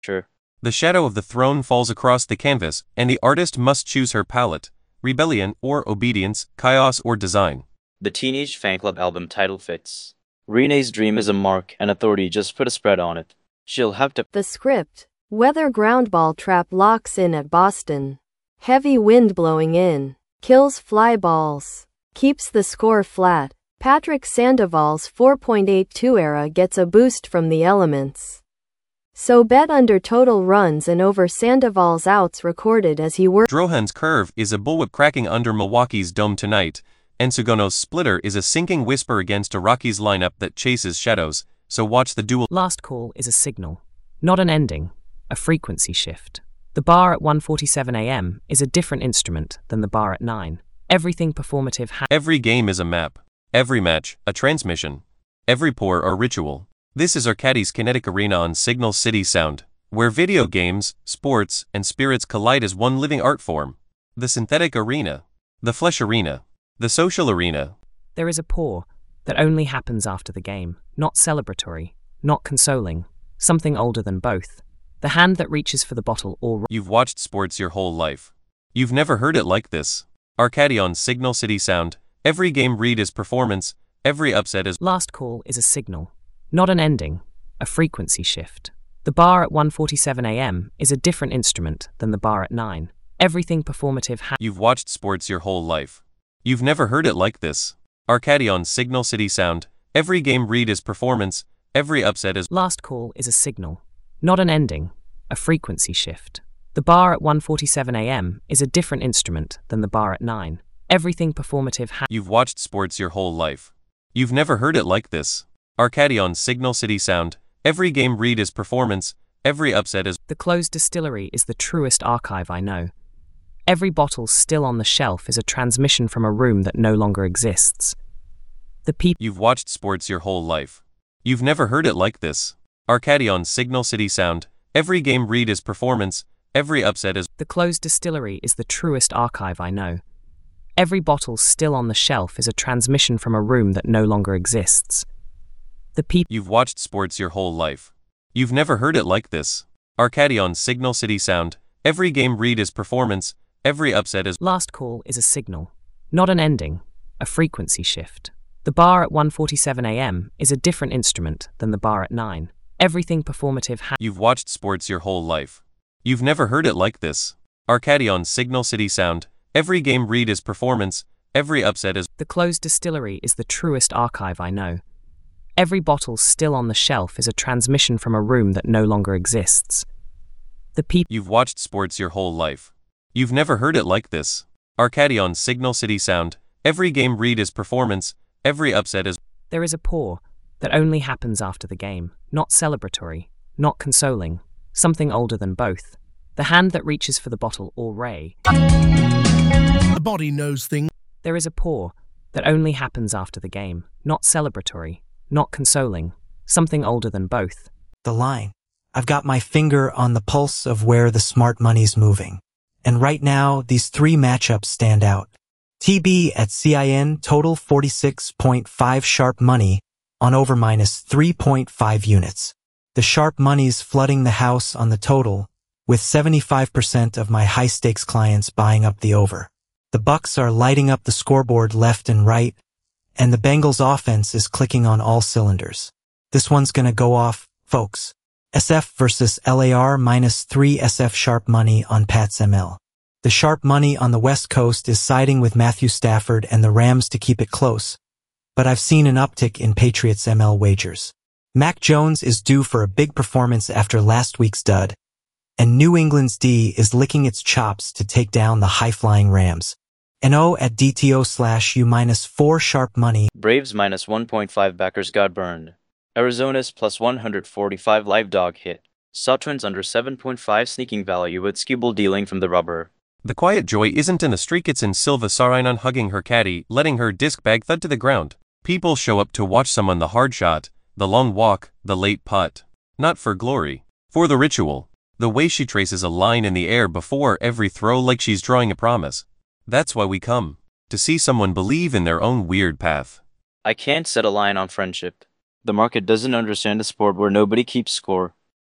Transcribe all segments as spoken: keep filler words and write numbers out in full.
Sure. The shadow of the throne falls across the canvas, and the artist must choose her palette: rebellion or obedience, chaos or design. The Teenage Fan Club album title fits. Renee's dream is a mark, and authority just put a spread on it. She'll have to. The script: weather groundball trap locks in at Boston. Heavy wind blowing in. Kills fly balls. Keeps the score flat. Patrick Sandoval's four point eight two era gets a boost from the elements. So bet under total runs and over Sandoval's outs recorded as he worked. Drohan's curve is a bullwhip cracking under Milwaukee's dome tonight, and Sugono's splitter is a sinking whisper against a Rockies lineup that chases shadows, so watch the duel. Last call is a signal, not an ending, a frequency shift. The bar at one forty-seven a m is a different instrument than the bar at nine. Everything performative ha- Every game is a map. Every match, a transmission. Every pour, a ritual. This is Arcadie's Kinetic Arena on Signal City Sound, where video games, sports, and spirits collide as one living art form. The synthetic arena. The flesh arena. The social arena. There is a pour that only happens after the game, not celebratory, not consoling, something older than both. The hand that reaches for the bottle or... You've watched sports your whole life. You've never heard it like this. Arcadie on Signal City Sound. Every game read is performance, every upset is... Last call is a signal, not an ending, a frequency shift. The bar at one forty-seven a m is a different instrument than the bar at nine. Everything performative ha- You've watched sports your whole life. You've never heard it like this. Arcadie on Signal City Sound. Every game read is performance, every upset is... Last call is a signal, not an ending, a frequency shift. The bar at one forty-seven a m is a different instrument than the bar at nine. Everything performative ha- You've watched sports your whole life. You've never heard it like this. Arcadie on Signal City Sound. Every game read is performance, every upset is... The closed distillery is the truest archive I know. Every bottle still on the shelf is a transmission from a room that no longer exists. The peop- You've watched sports your whole life. You've never heard it like this. Arcadie on Signal City Sound. Every game read is performance, every upset is... The closed distillery is the truest archive I know. Every bottle still on the shelf is a transmission from a room that no longer exists. The peop- You've watched sports your whole life. You've never heard it like this. Arcadie on Signal City Sound. Every game read is performance, every upset is... Last call is a signal, not an ending, a frequency shift. The bar at one forty-seven a m is a different instrument than the bar at nine. Everything performative ha- You've watched sports your whole life. You've never heard it like this. Arcadie on Signal City Sound. Every game read is performance, every upset is... The closed distillery is the truest archive I know. Every bottle still on the shelf is a transmission from a room that no longer exists. The peop- You've watched sports your whole life. You've never heard it like this. Arcadie on Signal City Sound. Every game read is performance, every upset is... There is a pour that only happens after the game, not celebratory, not consoling, something older than both. The hand that reaches for the bottle or ray... The body knows things. There is a pour that only happens after the game, not celebratory, not consoling, something older than both. The line. I've got my finger on the pulse of where the smart money's moving. And right now, these three matchups stand out. T B at C I N total forty-six point five sharp money on over minus three point five units. The sharp money's flooding the house on the total, with seventy-five percent of my high-stakes clients buying up the over. The Bucks are lighting up the scoreboard left and right, and the Bengals offense is clicking on all cylinders. This one's gonna go off, folks. S F versus L A R minus three S F sharp money on Pats M L. The sharp money on the West Coast is siding with Matthew Stafford and the Rams to keep it close, but I've seen an uptick in Patriots M L wagers. Mac Jones is due for a big performance after last week's dud, and New England's D is licking its chops to take down the high-flying Rams. N O at D T O slash U minus four sharp money. Braves minus one point five backers got burned. Arizona's plus one forty-five live dog hit. Saw Twins under seven point five sneaking value with Skubal dealing from the rubber. The quiet joy isn't in the streak, it's in Silva Sarinan hugging her caddy, letting her disc bag thud to the ground. People show up to watch someone the hard shot, the long walk, the late putt. Not for glory. For the ritual. The way she traces a line in the air before every throw like she's drawing a promise. That's why we come. To see someone believe in their own weird path. I can't set a line on friendship. The market doesn't understand a sport where nobody keeps score.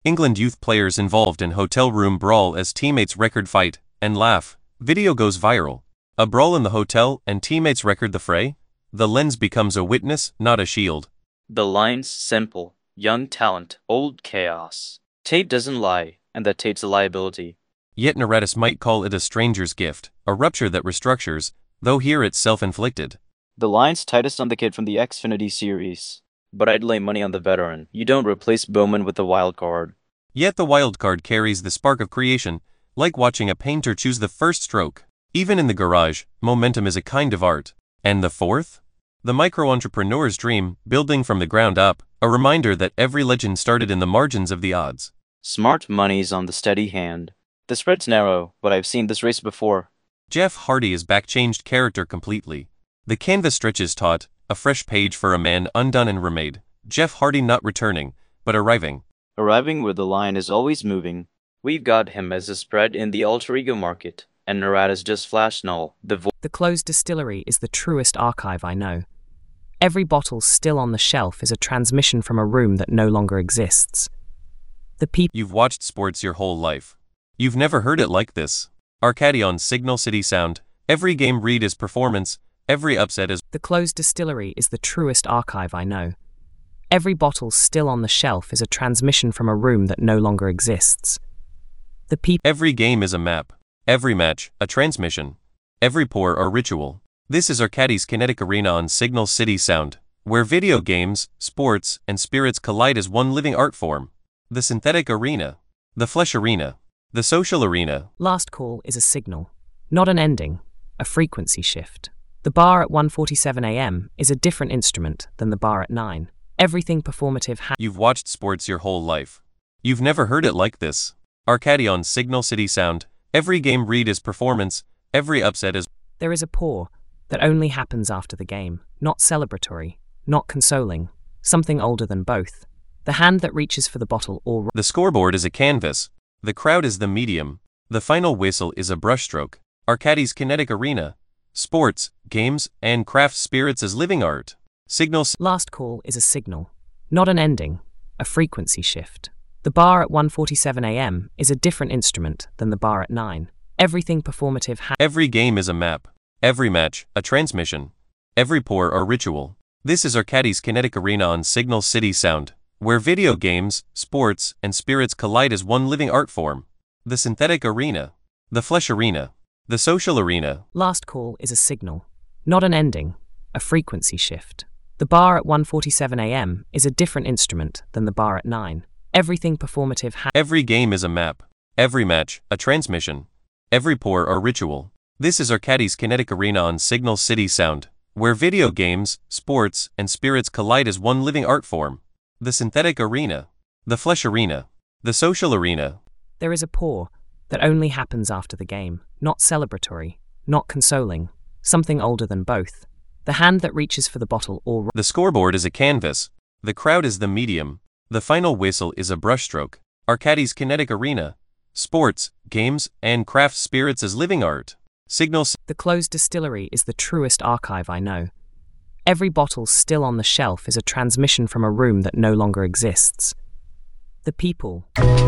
England youth players involved in hotel room brawl as teammates record fight and laugh. Video goes viral. A brawl in the hotel and teammates record the fray? The lens becomes a witness, not a shield. The line's simple. Young talent, old chaos. Tate doesn't lie, and that Tate's a liability. Yet Naradis might call it a stranger's gift, a rupture that restructures, though here it's self-inflicted. The line's tightest on the kid from the Xfinity series. But I'd lay money on the veteran. You don't replace Bowman with the wild card. Yet the wild card carries the spark of creation, like watching a painter choose the first stroke. Even in the garage, momentum is a kind of art. And the fourth? The micro-entrepreneur's dream, building from the ground up, a reminder that every legend started in the margins of the odds. Smart money's on the steady hand. The spread's narrow, but I've seen this race before. Jeff Hardy is back, changed character completely. The canvas stretches taut, a fresh page for a man undone and remade. Jeff Hardy not returning, but arriving. Arriving where the line is always moving. We've got him as a spread in the alter ego market, and Naradis just flashed null. The, vo- The closed distillery is the truest archive I know. Every bottle still on the shelf is a transmission from a room that no longer exists. The people. You've watched sports your whole life. You've never heard it like this. Arcadi on Signal City Sound. Every game read is performance, every upset is. The closed distillery is the truest archive I know. Every bottle still on the shelf is a transmission from a room that no longer exists. The people. Every game is a map. Every match, a transmission. Every pour, a ritual. This is Arcadi's Kinetic Arena on Signal City Sound, where video games, sports, and spirits collide as one living art form. The synthetic arena. The flesh arena. The social arena. Last call is a signal, not an ending, a frequency shift. The bar at one forty-seven a m is a different instrument than the bar at nine. Everything performative ha- You've watched sports your whole life. You've never heard it like this. Arcadi on Signal City Sound. Every game read is performance, every upset is. There is a pour that only happens after the game, not celebratory, not consoling, something older than both. The hand that reaches for the bottle or. The scoreboard is a canvas. The crowd is the medium. The final whistle is a brushstroke. Arcadi's Kinetic Arena. Sports, games, and craft spirits as living art. Signal. Last call is a signal, not an ending, a frequency shift. The bar at one forty-seven a m is a different instrument than the bar at nine. Everything performative ha- Every game is a map. Every match, a transmission. Every pour, a ritual. This is Arcadi's Kinetic Arena on Signal City Sound, where video games, sports, and spirits collide as one living art form. The synthetic arena. The flesh arena. The social arena. Last call is a signal, not an ending, a frequency shift. The bar at one forty-seven a m is a different instrument than the bar at nine. Everything performative ha- Every game is a map. Every match, a transmission. Every pour, a ritual. This is Arcadi's Kinetic Arena on Signal City Sound, where video games, sports, and spirits collide as one living art form. The synthetic arena. The flesh arena. The social arena. There is a pour that only happens after the game, not celebratory, not consoling, something older than both. The hand that reaches for the bottle or. The scoreboard is a canvas. The crowd is the medium. The final whistle is a brushstroke. Arcadi's Kinetic Arena. Sports, games, and craft spirits as living art. Signal. The closed distillery is the truest archive I know. Every bottle still on the shelf is a transmission from a room that no longer exists. The people.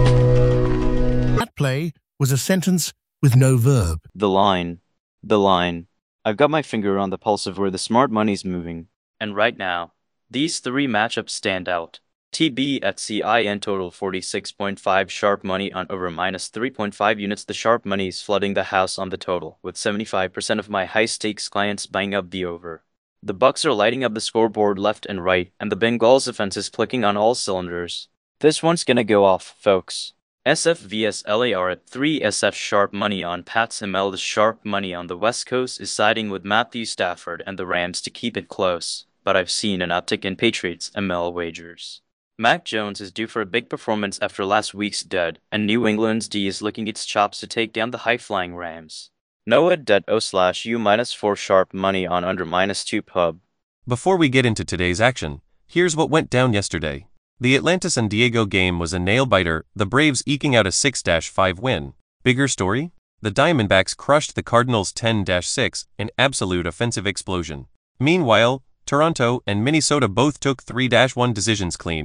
That play was a sentence with no verb. The line. The line. I've got my finger on the pulse of where the smart money's moving. And right now, these three matchups stand out. T B at C I N total forty-six point five sharp money on over minus three point five units. The sharp money is flooding the house on the total, with seventy-five percent of my high-stakes clients buying up the over. The Bucks are lighting up the scoreboard left and right, and the Bengals' offense is clicking on all cylinders. This one's gonna go off, folks. S F vs L A R at three S F sharp money on Pats. M L. The sharp money on the West Coast is siding with Matthew Stafford and the Rams to keep it close, but I've seen an uptick in Patriots M L wagers. Mac Jones is due for a big performance after last week's dud, and New England's D is licking its chops to take down the high-flying Rams. Noah det O slash U minus four sharp money on under minus two pub. Before we get into today's action, here's what went down yesterday. The Atlanta-San Diego game was a nail-biter, the Braves eking out a six to five win. Bigger story? The Diamondbacks crushed the Cardinals ten to six, an absolute offensive explosion. Meanwhile, Toronto and Minnesota both took three to one decisions clean.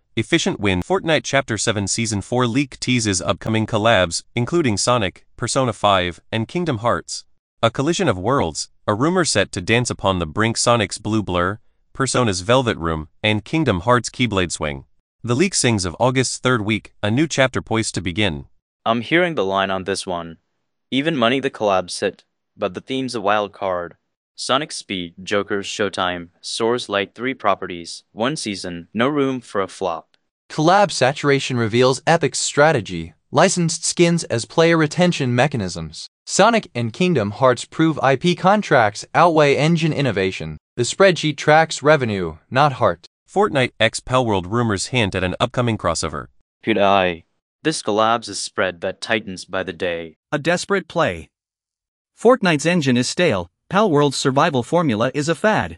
Efficient win. Fortnite Chapter seven Season four leak teases upcoming collabs, including Sonic, Persona five, and Kingdom Hearts. A collision of worlds, a rumor set to dance upon the brink. Sonic's Blue Blur, Persona's Velvet Room, and Kingdom Hearts' Keyblade Swing. The leak sings of August's third week, a new chapter poised to begin. I'm hearing the line on this one. Even money the collabs hit, but the theme's a wild card. Sonic Speed, Joker's Showtime, Soars Light three properties, one season, no room for a flop. Collab saturation reveals Epic's strategy, licensed skins as player retention mechanisms. Sonic and Kingdom Hearts prove I P contracts outweigh engine innovation. The spreadsheet tracks revenue, not heart. Fortnite x Palworld rumors hint at an upcoming crossover. Could I? This collabs a spread that tightens by the day. A desperate play. Fortnite's engine is stale, Palworld's survival formula is a fad.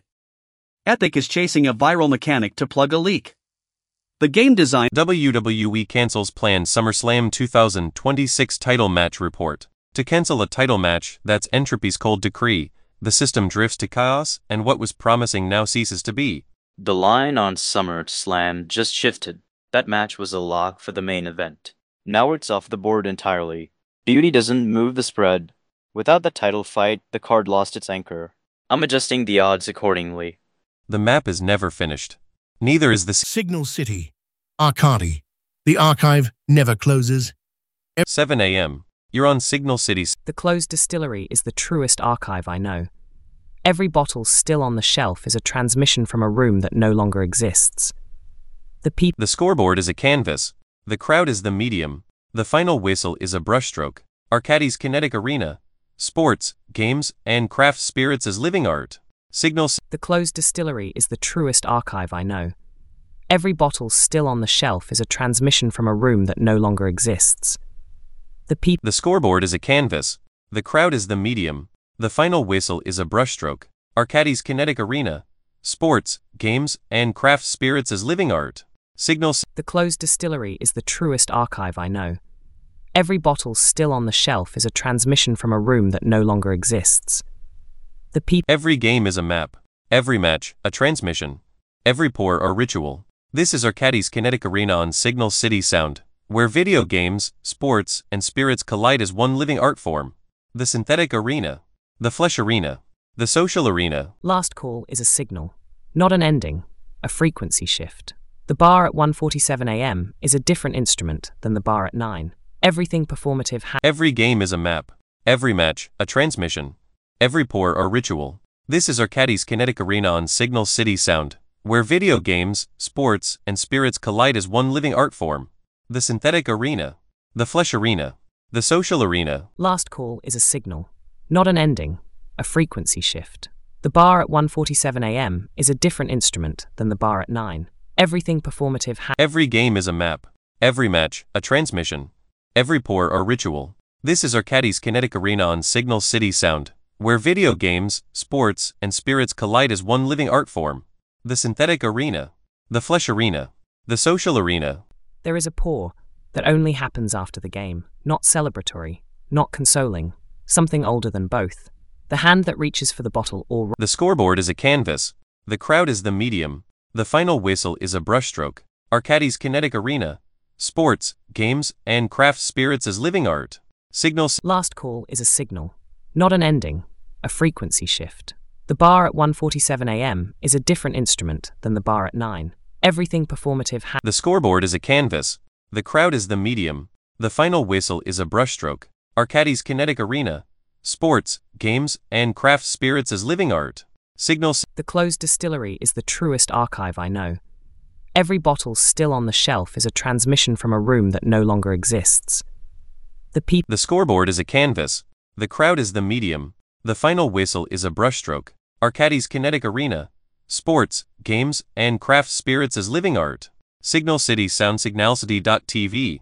Epic is chasing a viral mechanic to plug a leak. The game design. W W E cancels planned SummerSlam two thousand twenty-six title match report. To cancel a title match, that's Entropy's cold decree. The system drifts to chaos, and what was promising now ceases to be. The line on SummerSlam just shifted. That match was a lock for the main event. Now it's off the board entirely. Beauty doesn't move the spread. Without the title fight, the card lost its anchor. I'm adjusting the odds accordingly. The map is never finished. Neither is the Signal City. Arcady. The archive never closes. seven A M You're on Signal City. The closed distillery is the truest archive I know. Every bottle still on the shelf is a transmission from a room that no longer exists. The people. The scoreboard is a canvas. The crowd is the medium. The final whistle is a brushstroke. Arcady's kinetic arena. Sports, games, and craft spirits as living art. Signal. The closed distillery is the truest archive I know. Every bottle still on the shelf is a transmission from a room that no longer exists. The people. The scoreboard is a canvas. The crowd is the medium. The final whistle is a brushstroke. Arcady's kinetic arena. Sports, games, and craft spirits as living art. Signal. The closed distillery is the truest archive I know. Every bottle still on the shelf is a transmission from a room that no longer exists. The people. Every game is a map. Every match, a transmission. Every pour, a ritual. This is Arcady's kinetic arena on Signal City Sound, where video games, sports, and spirits collide as one living art form. The synthetic arena. The flesh arena. The social arena. Last call is a signal, not an ending, a frequency shift. The bar at one forty-seven A M is a different instrument than the bar at nine. Everything performative ha- Every game is a map. Every match, a transmission. Every pour, a ritual. This is Arcady's kinetic arena on Signal City Sound, where video games, sports, and spirits collide as one living art form. The synthetic arena. The flesh arena. The social arena. Last call is a signal, not an ending, a frequency shift. The bar at one forty-seven A M is a different instrument than the bar at nine. Everything performative ha- Every game is a map. Every match, a transmission. Every pour, a ritual. This is Arcady's kinetic arena on Signal City Sound, where video games, sports, and spirits collide as one living art form. The synthetic arena. The flesh arena. The social arena. There is a pour that only happens after the game, not celebratory, not consoling, something older than both. The hand that reaches for the bottle or... The scoreboard is a canvas. The crowd is the medium. The final whistle is a brushstroke. Arcady's kinetic arena. Sports, games, and craft spirits as living art. Signal. Last call is a signal, not an ending, a frequency shift. The bar at one forty-seven A M is a different instrument than the bar at nine. Everything performative ha- The scoreboard is a canvas. The crowd is the medium. The final whistle is a brushstroke. Arcady's kinetic arena. Sports, games, and craft spirits as living art. Signal. The closed distillery is the truest archive I know. Every bottle still on the shelf is a transmission from a room that no longer exists. The people. The scoreboard is a canvas. The crowd is the medium. The final whistle is a brushstroke. Arcady's kinetic arena. Sports, games, and craft spirits as living art. Signal City Sound. Signalcity dot T V.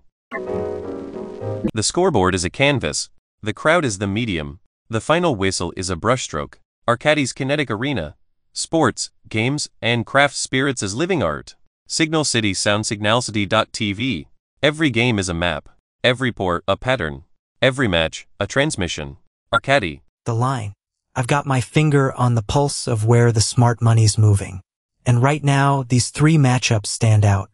The scoreboard is a canvas. The crowd is the medium. The final whistle is a brushstroke. Arcady's kinetic arena. Sports, games, and craft spirits as living art. Signal City Sound. Signalcity dot T V. Every game is a map. Every pour, a pattern. Every match, a transmission. Arcady. The line. I've got my finger on the pulse of where the smart money's moving. And right now, these three matchups stand out.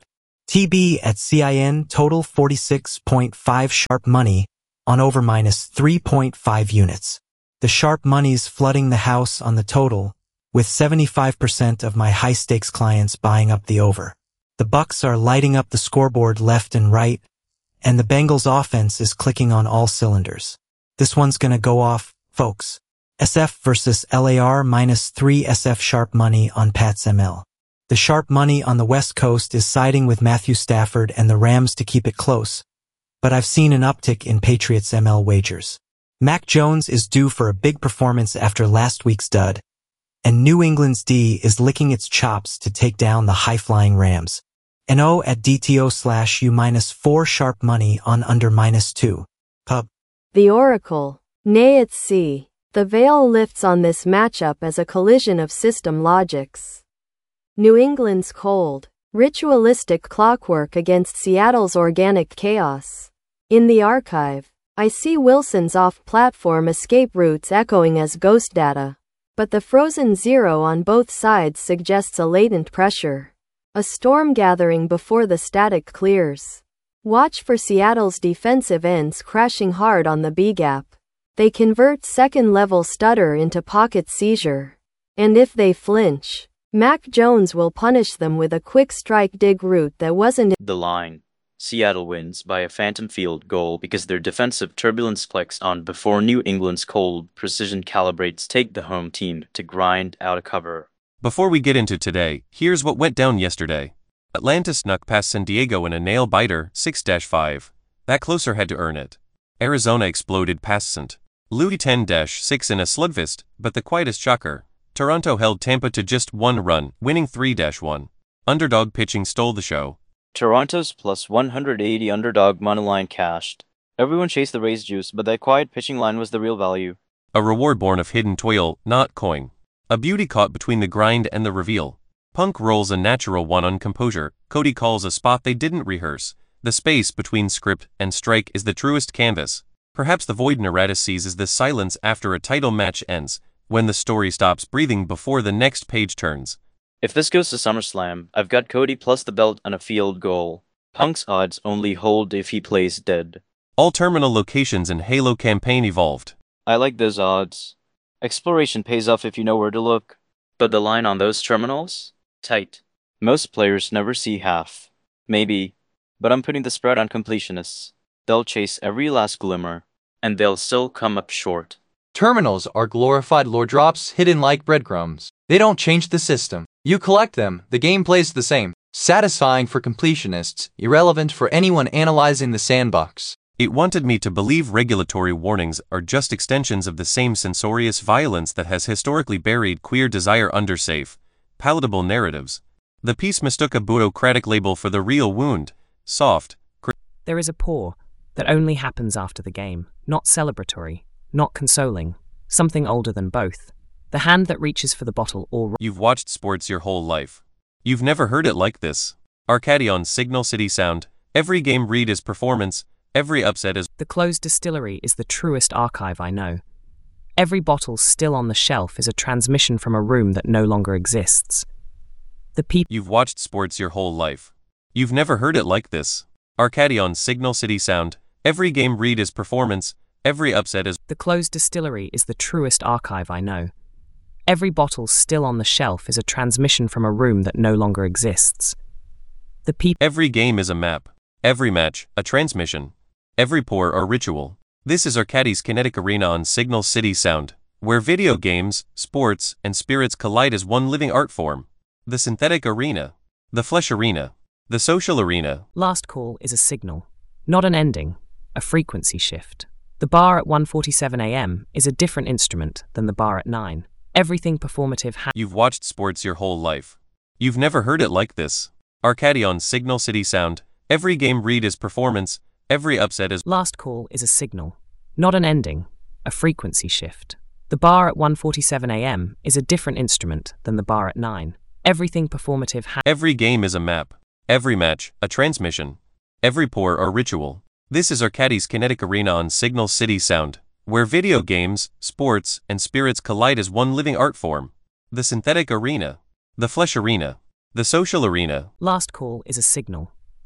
T B at C I N total forty-six point five sharp money on over minus three point five units. The sharp money's flooding the house on the total, with seventy-five percent of my high-stakes clients buying up the over. The Bucks are lighting up the scoreboard left and right, and the Bengals offense is clicking on all cylinders. This one's gonna go off, folks. S F versus L A R minus three S F sharp money on Pats M L. The sharp money on the West Coast is siding with Matthew Stafford and the Rams to keep it close, but I've seen an uptick in Patriots M L wagers. Mac Jones is due for a big performance after last week's dud, and New England's D is licking its chops to take down the high-flying Rams. N O at D T O slash U minus four sharp money on under minus two. Pub. The Oracle. Nay, it's C. The veil lifts on this matchup as a collision of system logics. New England's cold, ritualistic clockwork against Seattle's organic chaos. In the archive, I see Wilson's off-platform escape routes echoing as ghost data. But the frozen zero on both sides suggests a latent pressure. A storm gathering before the static clears. Watch for Seattle's defensive ends crashing hard on the B-gap. They convert second-level stutter into pocket seizure. And if they flinch, Mac Jones will punish them with a quick strike dig route that wasn't in the line. Seattle wins by a phantom field goal because their defensive turbulence clicks on before New England's cold precision calibrates take the home team to grind out a cover. Before we get into today, here's what went down yesterday. Atlanta snuck past San Diego in a nail-biter, six to five. That closer had to earn it. Arizona exploded past Saint Louis ten to six in a slugfest, but the quietest shocker. Toronto held Tampa to just one run, winning three to one. Underdog pitching stole the show. Toronto's plus one hundred eighty underdog monoline cashed. Everyone chased the Rays juice, but that quiet pitching line was the real value. A reward born of hidden toil, not coin. A beauty caught between the grind and the reveal. Punk rolls a natural one on composure. Cody calls a spot they didn't rehearse. The space between script and strike is the truest canvas. Perhaps the void Narada sees is the silence after a title match ends, when the story stops breathing before the next page turns. If this goes to SummerSlam, I've got Cody plus the belt and a field goal. Punk's odds only hold if he plays dead. All terminal locations in Halo campaign evolved. I like those odds. Exploration pays off if you know where to look. But the line on those terminals? Tight. Most players never see half. Maybe. But I'm putting the spread on completionists. They'll chase every last glimmer, and they'll still come up short. Terminals are glorified lore drops hidden like breadcrumbs. They don't change the system. You collect them, the game plays the same. Satisfying for completionists, irrelevant for anyone analyzing the sandbox. It wanted me to believe regulatory warnings are just extensions of the same censorious violence that has historically buried queer desire under safe, palatable narratives. The piece mistook a bureaucratic label for the real wound, soft. There is a pour that only happens after the game, not celebratory, not consoling, something older than both. The hand that reaches for the bottle or... You've watched sports your whole life. You've never heard it like this. Arcady on Signal City Sound. Every game read is performance. Every upset is... The closed distillery is the truest archive I know. Every bottle still on the shelf is a transmission from a room that no longer exists. The people... You've watched sports your whole life. You've never heard it like this. Arcady on Signal City Sound. Every game read is performance. Every upset is... The closed distillery is the truest archive I know. Every bottle still on the shelf is a transmission from a room that no longer exists. The people... Every game is a map. Every match, a transmission. Every pour or ritual. This is Arcady's kinetic arena on Signal City Sound, where video games, sports, and spirits collide as one living art form. The synthetic arena. The flesh arena. The social arena. Last call is a signal, not an ending, a frequency shift. The bar at one forty-seven a m is a different instrument than the bar at nine. Everything performative ha- You've watched sports your whole life. You've never heard it like this. Arcady on Signal City Sound. Every game read is performance. Every upset is... Last call is a signal, not an ending, a frequency shift. The bar at one forty-seven a m is a different instrument than the bar at nine. Everything performative ha- Every game is a map. Every match, a transmission. Every pour or ritual. This is Arcady's kinetic arena on Signal City Sound, where video games, sports, and spirits collide as one living art form. The synthetic arena. The flesh arena. The social arena. Last call is a signal,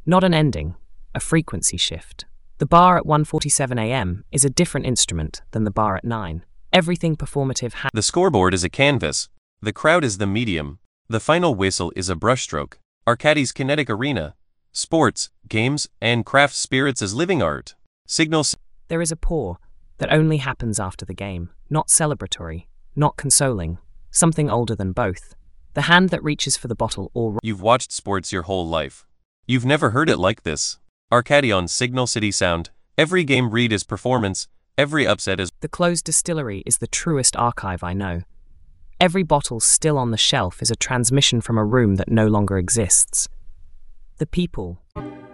Not an ending, a frequency shift. The bar at one forty-seven a m is a different instrument than the bar at nine. Everything performative ha- The scoreboard is a canvas. The crowd is the medium. The final whistle is a brushstroke. Arcadie's kinetic arena. Sports, games, and craft spirits as living art. Signals. There is a pour that only happens after the game, not celebratory, not consoling, something older than both. The hand that reaches for the bottle or... You've watched sports your whole life. You've never heard it like this. Arcadie on Signal City Sound. Every game read is performance. Every upset is... The closed distillery is the truest archive I know. Every bottle still on the shelf is a transmission from a room that no longer exists. The people.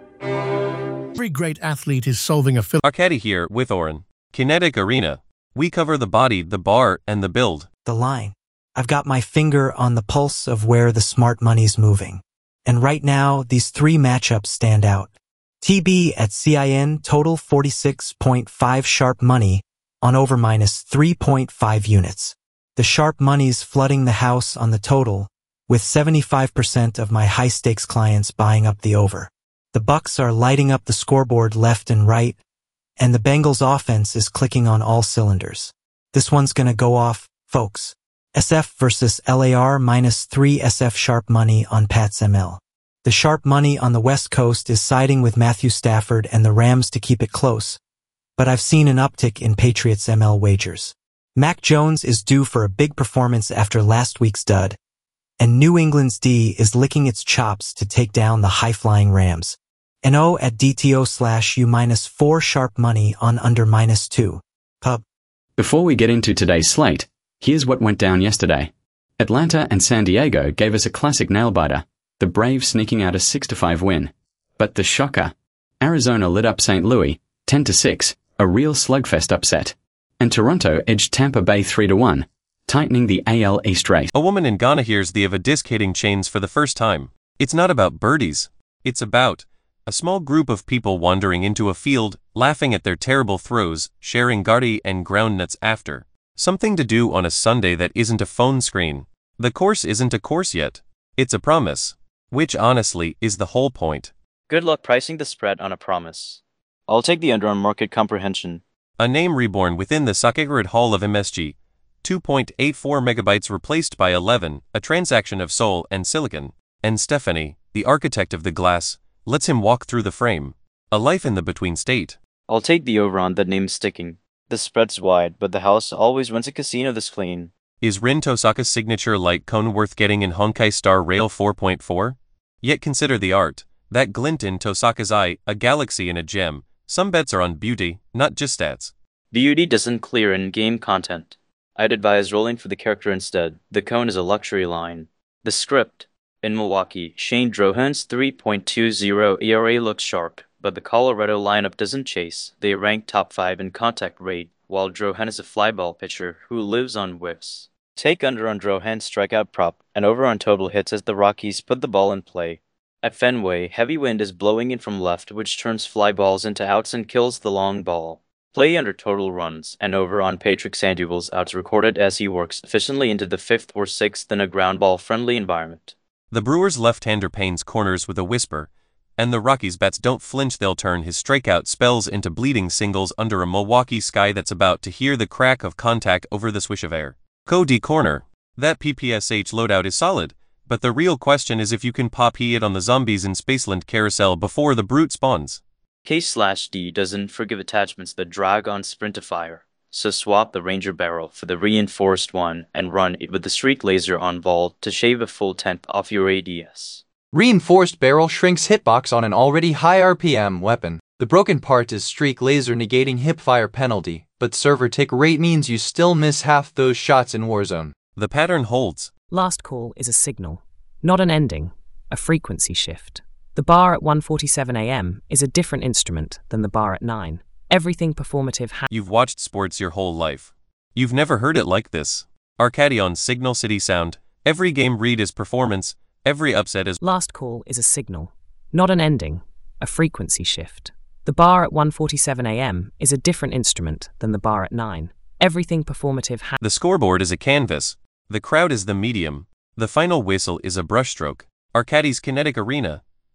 Every great athlete is solving a phil- Arcadie here with Oren. Kinetic Arena. We cover the body, the bar, and the build. The line. I've got my finger on the pulse of where the smart money's moving. And right now, these three matchups stand out. T B at C I N total forty-six point five sharp money on over minus three point five units. The sharp money's flooding the house on the total, with seventy-five percent of my high-stakes clients buying up the over. The Bucks are lighting up the scoreboard left and right, and the Bengals offense is clicking on all cylinders. This one's gonna go off, folks. S F versus L A R minus three S F sharp money on Pats M L. The sharp money on the West Coast is siding with Matthew Stafford and the Rams to keep it close, but I've seen an uptick in Patriots M L wagers. Mac Jones is due for a big performance after last week's dud, and New England's D is licking its chops to take down the high-flying Rams. N O at D T O slash U minus four sharp money on under minus two. Pub. Before we get into today's slate, here's what went down yesterday. Atlanta and San Diego gave us a classic nail-biter, the Braves sneaking out a six to five win. But the shocker, Arizona lit up Saint Louis, ten to six, a real slugfest upset. And Toronto edged Tampa Bay three to one, tightening the A L East race. A woman in Ghana hears the of a disc hitting chains for the first time. It's not about birdies. It's about a small group of people wandering into a field, laughing at their terrible throws, sharing gardi and groundnuts after. Something to do on a Sunday that isn't a phone screen. The course isn't a course yet. It's a promise. Which honestly is the whole point. Good luck pricing the spread on a promise. I'll take the under on market comprehension. A name reborn within the Sacred Hall of M S G. two point eight four megabytes replaced by eleven, a transaction of Sol and Silicon. And Stephanie, the architect of the glass, lets him walk through the frame. A life in the between state. I'll take the over on that name sticking. The spread's wide, but the house always wins a casino this clean. Is Rin Tosaka's signature light cone worth getting in Honkai Star Rail four point four? Yet consider the art. That glint in Tosaka's eye, a galaxy and a gem. Some bets are on beauty, not just stats. Beauty doesn't clear in-game content. I'd advise rolling for the character instead. The cone is a luxury line. The script. In Milwaukee, Shane Drohan's three point two oh E R A looks sharp, but the Colorado lineup doesn't chase. They rank top five in contact rate, while Drohan is a flyball pitcher who lives on whiffs. Take under on Drohan's strikeout prop and over on total hits as the Rockies put the ball in play. At Fenway, heavy wind is blowing in from left, which turns fly balls into outs and kills the long ball. Play under total runs and over on Patrick Sandoval's outs recorded as he works efficiently into the fifth or sixth in a ground ball friendly environment. The Brewers' left-hander pains corners with a whisper, and the Rockies' bats don't flinch. They'll turn his strikeout spells into bleeding singles under a Milwaukee sky that's about to hear the crack of contact over the swish of air. Cody Corner. That P P S H loadout is solid, but the real question is if you can pop it on the zombies in Spaceland Carousel before the brute spawns. K slash D doesn't forgive attachments that drag on Sprintifier, so swap the Ranger barrel for the reinforced one and run it with the Streak Laser on Vault to shave a full tenth off your A D S. Reinforced barrel shrinks hitbox on an already high R P M weapon. The broken part is Streak Laser negating hipfire penalty, but server tick rate means you still miss half those shots in Warzone. The pattern holds. Last call is a signal, not an ending, a frequency shift. The bar at one forty-seven a m is a different instrument than the bar at nine. Everything performative ha- You've watched sports your whole life. You've never heard it like this. Arcadie on Signal City Sound. Every game read is performance. Every upset is... Last call is a signal, not an ending, a frequency shift. The bar at one forty-seven a m is a different instrument than the bar at nine. Everything performative ha- The scoreboard is a canvas. The crowd is the medium. The final whistle is a brushstroke. Arcadie's kinetic arena.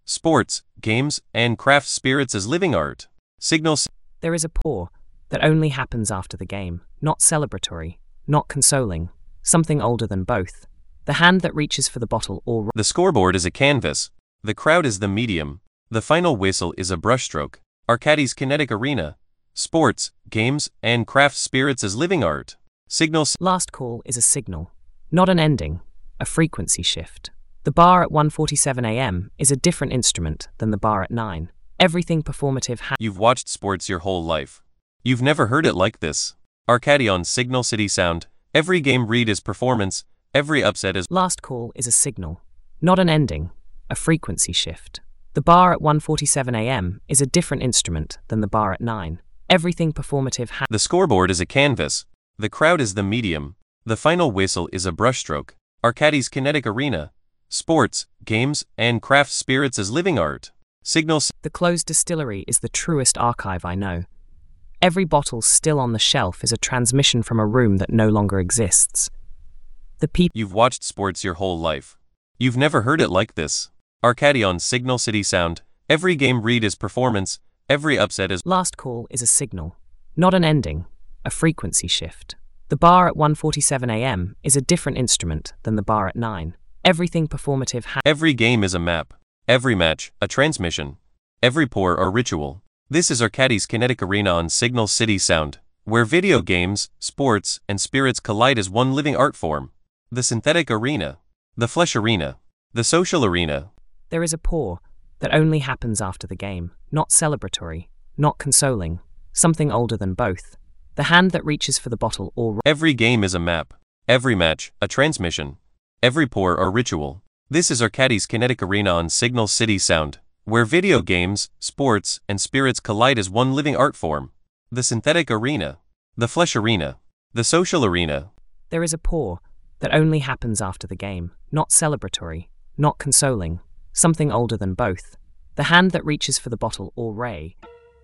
sports, games, and craft spirits as living art. Signal. There is a pour that only happens after the game, not celebratory, not consoling, something older than both. The hand that reaches for the bottle or... The scoreboard is a canvas. The crowd is the medium. The final whistle is a brushstroke. Arcadis Kinetic Arena. Sports, games, and craft spirits as living art. Signal. Last call is a signal, not an ending, a frequency shift. The bar at one forty-seven a m is a different instrument than the bar at nine. Everything performative ha- You've watched sports your whole life. You've never heard it like this. Arcadion Signal City Sound. Every game read is performance. Every upset is... Last call is a signal, not an ending, a frequency shift. The bar at one forty-seven a m is a different instrument than the bar at nine. Everything performative ha- The scoreboard is a canvas. The crowd is the medium. The final whistle is a brushstroke. Arcadis Kinetic Arena. Sports, games, and craft spirits as living art. Signal. The closed distillery is the truest archive I know. Every bottle still on the shelf is a transmission from a room that no longer exists. The people... You've watched sports your whole life. You've never heard it like this. Arcadion Signal City Sound. Every game read is performance. Every upset is... Last call is a signal, not an ending, a frequency shift. The bar at one forty-seven a m is a different instrument than the bar at nine. Everything performative ha- Every game is a map. Every match, a transmission. Every pour or ritual. This is Arcadis Kinetic Arena on Signal City Sound, where video games, sports, and spirits collide as one living art form. The synthetic arena. The flesh arena. The social arena. There is a pour that only happens after the game, not celebratory, not consoling, something older than both. The hand that reaches for the bottle or... Every game is a map. Every match, a transmission. Every pour or ritual. This is Arcadis Kinetic Arena on Signal City Sound, where video games, sports, and spirits collide as one living art form. The synthetic arena. The flesh arena. The social arena. There is a pour that only happens after the game, not celebratory, not consoling, something older than both. The hand that reaches for the bottle or ray.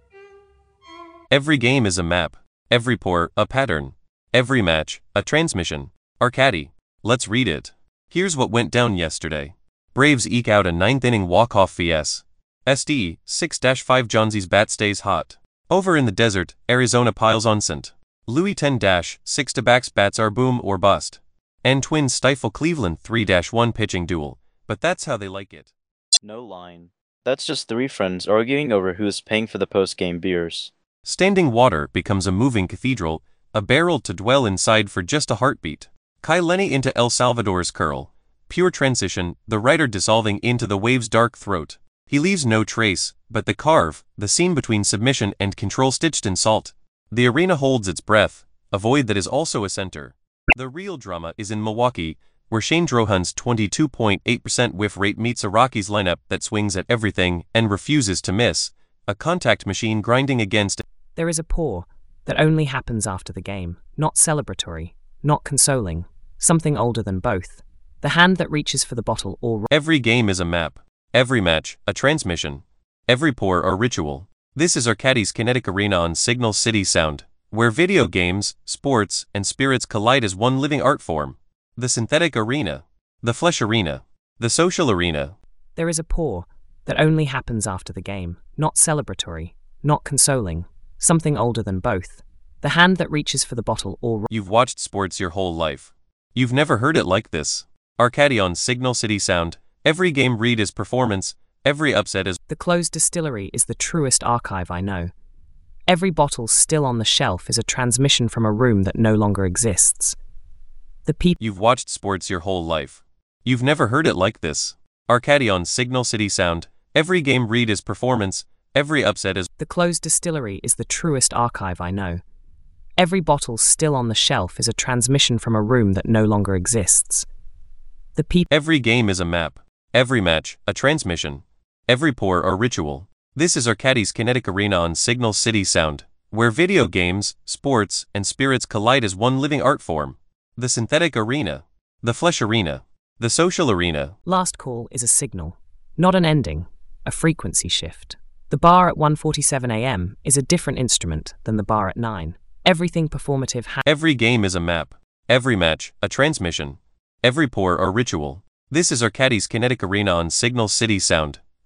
Every game is a map. Every pour, a pattern. Every match, a transmission. Arcadi. Let's read it. Here's what went down yesterday. Braves eke out a ninth inning walk-off V S. S D, six five Johnsy's bat stays hot. Over in the desert, Arizona piles on Saint Louis ten six to backs bats are boom or bust. And Twins stifle Cleveland three one pitching duel. But that's how they like it. No line. That's just three friends arguing over who's paying for the post-game beers. Standing water becomes a moving cathedral, a barrel to dwell inside for just a heartbeat. Kai Lenny into El Salvador's curl. Pure transition, the writer dissolving into the wave's dark throat. He leaves no trace, but the carve, the scene between submission and control stitched in salt. The arena holds its breath, a void that is also a center. The real drama is in Milwaukee, where Shane Drohan's twenty-two point eight percent whiff rate meets a Rockies lineup that swings at everything and refuses to miss, a contact machine grinding against... There is a pour that only happens after the game, not celebratory, not consoling, something older than both. The hand that reaches for the bottle or... Every game is a map. Every match, a transmission. Every pour or ritual. This is Arcadis Kinetic Arena on Signal City Sound, where video games, sports, and spirits collide as one living art form. The synthetic arena. The flesh arena. The social arena. There is a pour that only happens after the game, not celebratory, not consoling, something older than both. The hand that reaches for the bottle or... You've watched sports your whole life. You've never heard it like this. Arcadion Signal City Sound. Every game read is performance. Every upset is... The closed distillery is the truest archive I know. Every bottle still on the shelf is a transmission from a room that no longer exists. The people... You've watched sports your whole life. You've never heard it like this. Arcadion Signal City Sound. Every game read is performance. Every upset is... The closed distillery is the truest archive I know. Every bottle still on the shelf is a transmission from a room that no longer exists. The people... Every game is a map. Every match, a transmission. Every pour or ritual. This is Arcadis Kinetic Arena on Signal City Sound, where video games, sports, and spirits collide as one living art form. The synthetic arena. The flesh arena. The social arena. Last call is a signal, not an ending, a frequency shift. The bar at one forty-seven a m is a different instrument than the bar at nine. Everything performative ha- Every game is a map. Every match, a transmission. Every pour or ritual. This is Arcadis Kinetic Arena on Signal City Sound,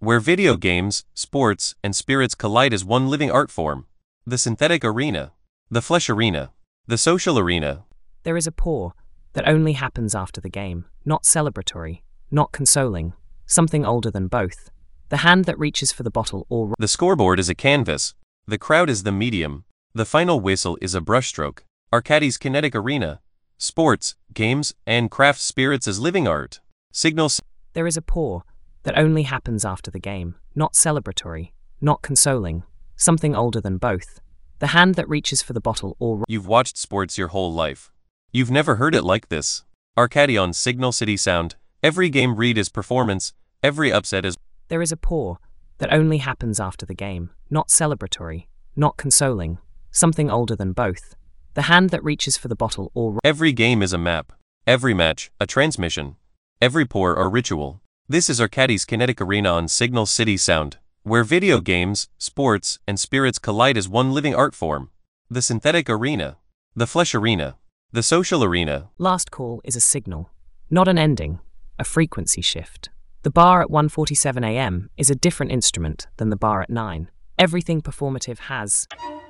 where video games, sports, and spirits collide as one living art form. The synthetic arena, the flesh arena, the social arena. There is a pour that only happens after the game, not celebratory, not consoling, something older than both. The hand that reaches for the bottle or... The scoreboard is a canvas, the crowd is the medium, the final whistle is a brushstroke. Arcadis kinetic arena, sports, games, and craft spirits as living art. Signals. There is a pour that only happens after the game, not celebratory, not consoling, something older than both. The hand that reaches for the bottle or... You've watched sports your whole life. You've never heard it like this. Arcadi on Signal City Sound. Every game read is performance, every upset is... There is a pour that only happens after the game, not celebratory, not consoling, something older than both. The hand that reaches for the bottle or... Every game is a map, every match, a transmission, every pour or ritual. This is Arcadi's Kinetic Arena on Signal City Sound, where video games, sports, and spirits collide as one living art form. The synthetic arena, the flesh arena, the social arena. Last call is a signal, not an ending, a frequency shift. The bar at one forty-seven a m is a different instrument than the bar at nine. Everything performative has...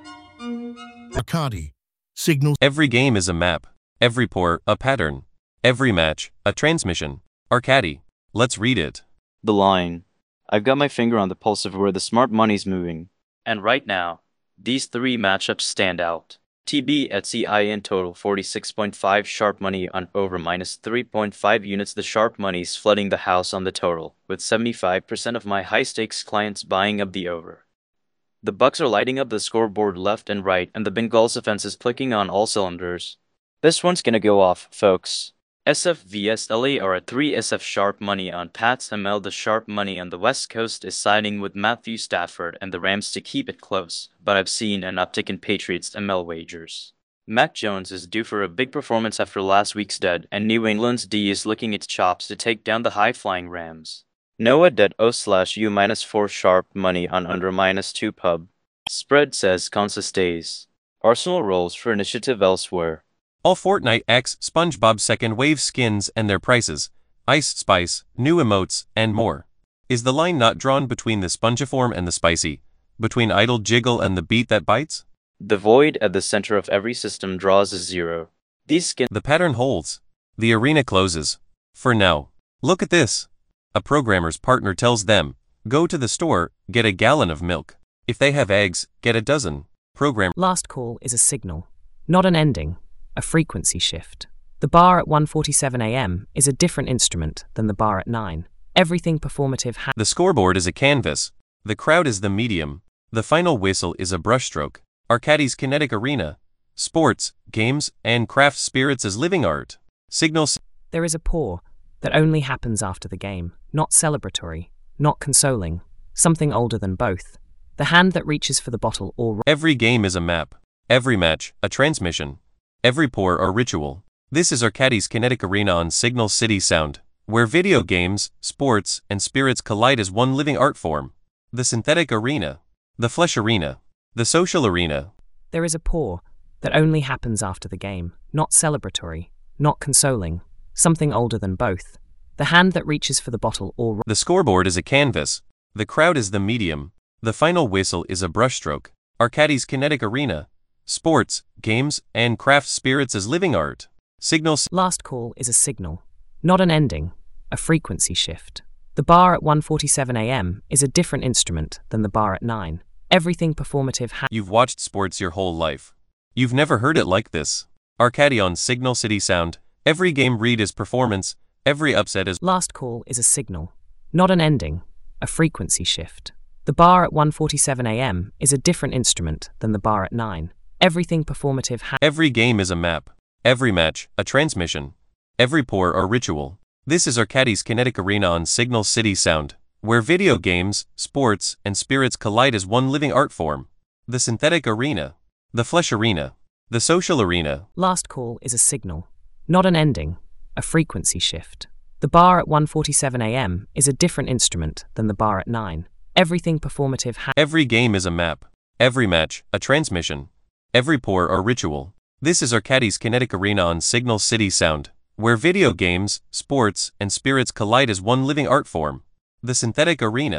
Arcadi. Signal. Every game is a map, every pour, a pattern, every match, a transmission. Arcadi. Let's read it. The line. I've got my finger on the pulse of where the smart money's moving. And right now, these three matchups stand out. T B at C I N total forty-six point five sharp money on over minus three point five units. The sharp money's flooding the house on the total, with seventy-five percent of my high-stakes clients buying up the over. The Bucks are lighting up the scoreboard left and right, and the Bengals offense is clicking on all cylinders. This one's gonna go off, folks. S F vs L A are at three S F sharp money on Pats M L. The sharp money on the West Coast is siding with Matthew Stafford and the Rams to keep it close, but I've seen an uptick in Patriots M L wagers. Mac Jones is due for a big performance after last week's dud, and New England's D is licking its chops to take down the high-flying Rams. Noah dead O slash U minus four sharp money on under minus two pub. Spread says Kansas stays. Arsenal rolls for initiative elsewhere. All Fortnite X, SpongeBob second wave skins and their prices, Ice Spice, new emotes, and more. Is the line not drawn between the spongiform and the spicy? Between idle jiggle and the beat that bites? The void at the center of every system draws a zero. These skins... The pattern holds. The arena closes. For now. Look at this. A programmer's partner tells them, go to the store, get a gallon of milk. If they have eggs, get a dozen. Program. Last call is a signal, not an ending, a frequency shift. The bar at one forty-seven a m is a different instrument than the bar at nine. Everything performative ha- The scoreboard is a canvas. The crowd is the medium. The final whistle is a brushstroke. Arcadi's Kinetic Arena. Sports, games, and craft spirits as living art. Signals. There is a pour that only happens after the game, not celebratory, not consoling, something older than both. The hand that reaches for the bottle or... Every game is a map. Every match, a transmission. Every pour or ritual. This is Arcadi's Kinetic Arena on Signal City Sound, where video games, sports, and spirits collide as one living art form. The synthetic arena. The flesh arena. The social arena. There is a pour that only happens after the game, not celebratory, not consoling, something older than both. The hand that reaches for the bottle or... The scoreboard is a canvas. The crowd is the medium. The final whistle is a brushstroke. Arcadi's Kinetic Arena. Sports, games, and craft spirits as living art. Signals. Last call is a signal, not an ending, a frequency shift. The bar at one forty-seven a m is a different instrument than the bar at nine. Everything performative ha- You've watched sports your whole life. You've never heard it like this. Arcadi on Signal City Sound. Every game read is performance, every upset is... Last call is a signal, not an ending, a frequency shift. The bar at one forty-seven a m is a different instrument than the bar at nine. Everything performative ha- Every game is a map. Every match, a transmission. Every pour or ritual. This is Arcadi's Kinetic Arena on Signal City Sound, where video games, sports, and spirits collide as one living art form. The synthetic arena. The flesh arena. The social arena. Last call is a signal, not an ending, a frequency shift. The bar at one forty-seven a m is a different instrument than the bar at nine. Everything performative ha- Every game is a map. Every match, a transmission. Every pour or ritual. This is Arcadi's Kinetic Arena on Signal City Sound, where video games, sports, and spirits collide as one living art form. The synthetic arena.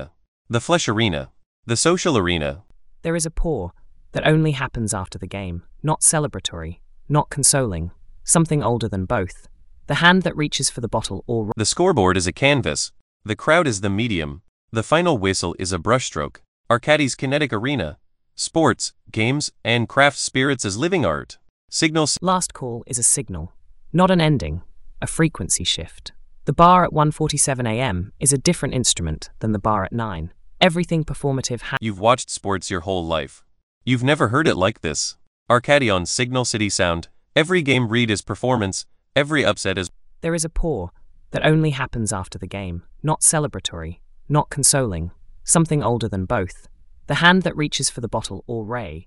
The flesh arena. The social arena. There is a pour that only happens after the game, not celebratory, not consoling, something older than both. The hand that reaches for the bottle or... The scoreboard is a canvas. The crowd is the medium. The final whistle is a brushstroke. Arcadis kinetic arena. Sports, games, and craft spirits as living art. Signals. Last call is a signal, not an ending, a frequency shift. The bar at one forty-seven a m is a different instrument than the bar at nine. Everything performative ha- You've watched sports your whole life. You've never heard it like this. Arcadi on Signal City Sound. Every game read is performance. Every upset is... There is a pour that only happens after the game, not celebratory, not consoling, something older than both. The hand that reaches for the bottle or ray.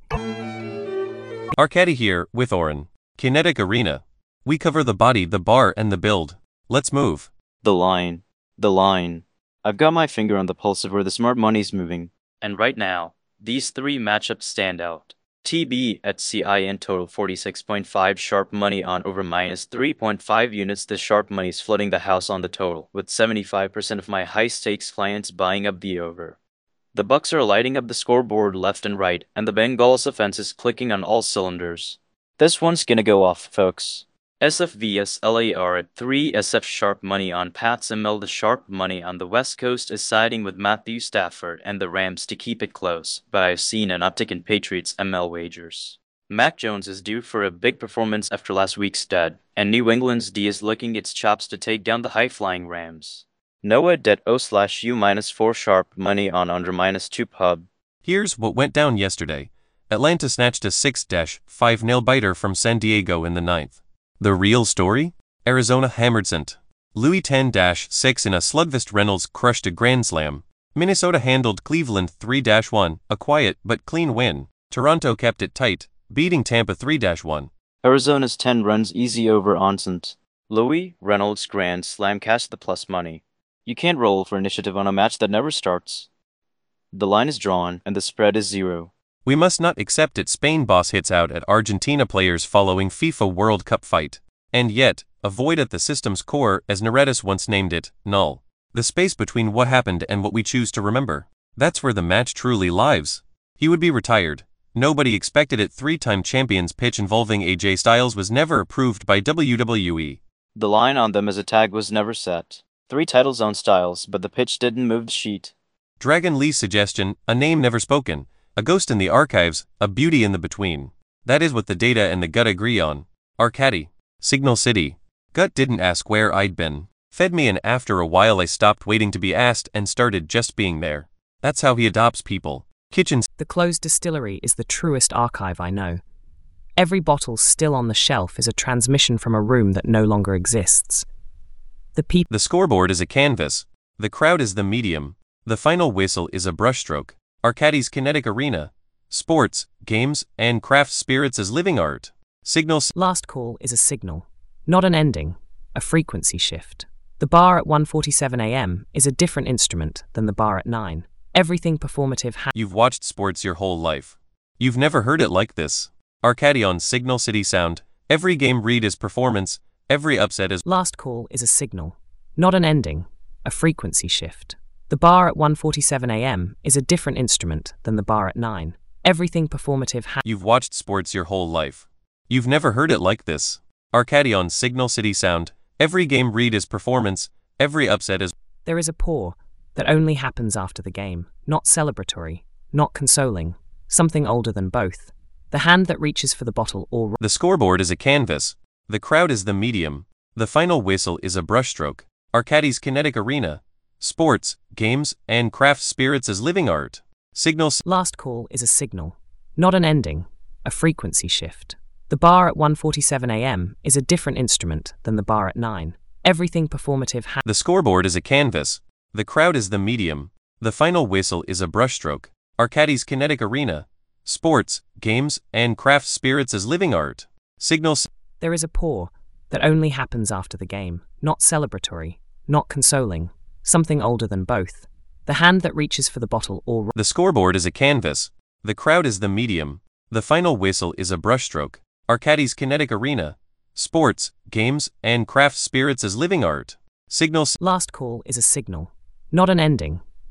Arcadi here, with Oren. Kinetic Arena. We cover the body, the bar, and the build. Let's move. The line. The line. I've got my finger on the pulse of where the smart money's moving. And right now, these three matchups stand out. T B at C I N total forty-six point five sharp money on over minus three point five units. The sharp money's flooding the house on the total, with seventy-five percent of my high-stakes clients buying up the over. The Bucks are lighting up the scoreboard left and right, and the Bengals offense is clicking on all cylinders. This one's gonna go off, folks. S F vs L A R at three S F sharp money on Pats M L. The sharp money on the West Coast is siding with Matthew Stafford and the Rams to keep it close, but I've seen an uptick in Patriots M L wagers. Mac Jones is due for a big performance after last week's dud, and New England's D is licking its chops to take down the high-flying Rams. Noah det O slash U minus four sharp money on under minus two pub. Here's what went down yesterday. Atlanta snatched a six five nail-biter from San Diego in the ninth. The real story? Arizona hammered Saint Louis ten six in a slugfest. Reynolds crushed a grand slam. Minnesota handled Cleveland three one, a quiet but clean win. Toronto kept it tight, beating Tampa three one. Arizona's ten runs easy over on Saint Louis. Reynolds grand slam cashed the plus money. You can't roll for initiative on a match that never starts. The line is drawn and the spread is zero. We must not accept it. Spain boss hits out at Argentina players following FIFA World Cup fight. And yet, avoid at the system's core, as Neretis once named it, null. The space between what happened and what we choose to remember. That's where the match truly lives. He would be retired. Nobody expected it. Three-time champions pitch involving A J Styles was never approved by W W E. The line on them as a tag was never set. Three titles on Styles, but the pitch didn't move the sheet. Dragon Lee's suggestion, a name never spoken. A ghost in the archives, a beauty in the between. That is what the data and the gut agree on. Arcadi. Signal City. Gut didn't ask where I'd been. Fed me, and after a while I stopped waiting to be asked and started just being there. That's how he adopts people. Kitchens. The closed distillery is the truest archive I know. Every bottle still on the shelf is a transmission from a room that no longer exists. The people. The scoreboard is a canvas. The crowd is the medium. The final whistle is a brushstroke. Arcadi's kinetic arena. Sports, games, and craft spirits as living art. Signals. Last call is a signal, not an ending, a frequency shift. The bar at one forty-seven a m is a different instrument than the bar at nine. Everything performative ha- You've watched sports your whole life. You've never heard it like this. Arcadi on Signal City Sound. Every game read is performance. Every upset is... Last call is a signal, not an ending, a frequency shift. The bar at one forty-seven a m is a different instrument than the bar at nine. Everything performative ha- You've watched sports your whole life. You've never heard it like this. Arcadi on Signal City Sound. Every game read is performance. Every upset is... There is a pour that only happens after the game, not celebratory, not consoling, something older than both. The hand that reaches for the bottle or... The scoreboard is a canvas. The crowd is the medium. The final whistle is a brushstroke. Arcadi's kinetic arena. Sports, games, and craft spirits as living art. Signals. Last call is a signal, not an ending, a frequency shift. The bar at one forty-seven a m is a different instrument than the bar at nine. Everything performative ha- The scoreboard is a canvas. The crowd is the medium. The final whistle is a brushstroke. Arcadi's kinetic arena. Sports, games, and craft spirits as living art. Signals. There is a pour that only happens after the game, not celebratory, not consoling, something older than both. The hand that reaches for the bottle or... The scoreboard is a canvas. The crowd is the medium. The final whistle is a brushstroke. Arcadi's kinetic arena. Sports, games, and craft spirits as living art. Signals. Last call is a signal, not an ending,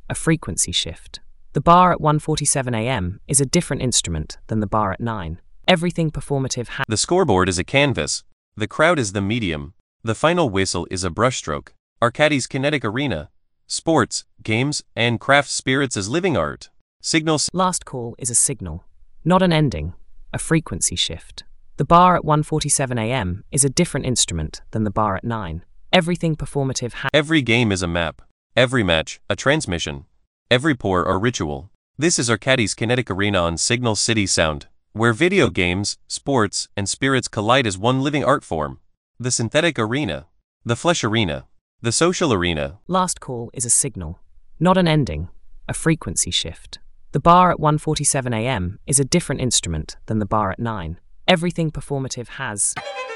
a frequency shift. The bar at one forty-seven a m is a different instrument than the bar at nine. Everything performative has. The scoreboard is a canvas. The crowd is the medium. The final whistle is a brushstroke. Arcadis Kinetic Arena. Sports, games, and craft spirits as living art. Signal. Last call is a signal, not an ending, a frequency shift. The bar at one forty-seven a m is a different instrument than the bar at nine. Everything performative has. Every game is a map. Every match, a transmission. Every pour, a ritual. This is Arcadis Kinetic Arena on Signal City Sound, where video games, sports, and spirits collide as one living art form. The synthetic arena. The flesh arena. The social arena. Last call is a signal, not an ending, a frequency shift. The bar at one forty-seven a m is a different instrument than the bar at nine. Everything performative has.